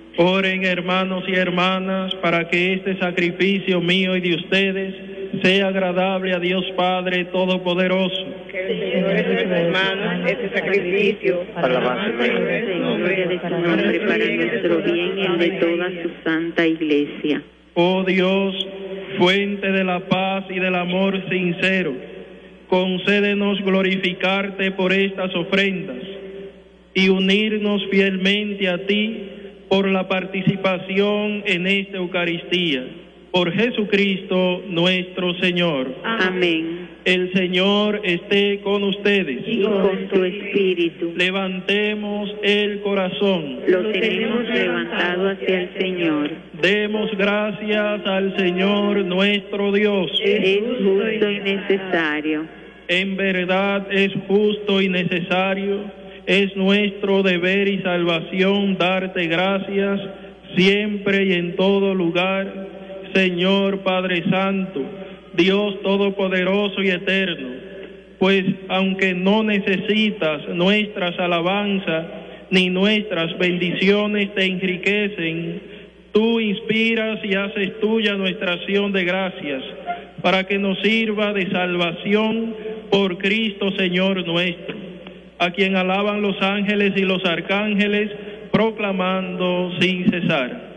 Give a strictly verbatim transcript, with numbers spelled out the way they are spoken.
Oren, hermanos y hermanas, para que este sacrificio mío y de ustedes sea agradable a Dios Padre Todopoderoso. Que el Señor de nuestros hermanos este sacrificio para la alabanza de su nombre, para nuestro bien y el de toda su santa iglesia. Oh Dios, fuente de la paz y del amor sincero, concédenos glorificarte por estas ofrendas y unirnos fielmente a ti por la participación en esta Eucaristía. Por Jesucristo nuestro Señor. Amén. El Señor esté con ustedes. Y con tu espíritu. Levantemos el corazón. Lo tenemos levantado hacia el Señor. Demos gracias al Señor nuestro Dios. Es justo y necesario. En verdad es justo y necesario. Es nuestro deber y salvación darte gracias siempre y en todo lugar, Señor Padre Santo, Dios Todopoderoso y Eterno, pues aunque no necesitas nuestras alabanzas ni nuestras bendiciones te enriquecen, tú inspiras y haces tuya nuestra acción de gracias, para que nos sirva de salvación por Cristo Señor nuestro, a quien alaban los ángeles y los arcángeles, proclamando sin cesar.